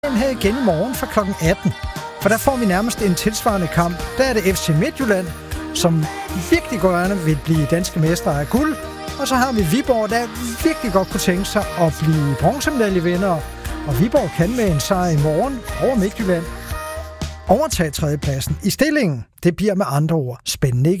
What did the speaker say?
her igen i morgen fra kl. 18. For der får vi nærmest en tilsvarende kamp. Der er det FC Midtjylland, som virkelig gerne vil blive danske mestre af guld. Og så har vi Viborg, der virkelig godt kunne tænke sig at blive bronzemedaljevindere. Og Viborg kan med en sejr i morgen over Midtjylland overtage tredjepladsen i stillingen. Det bliver med andre ord spændende.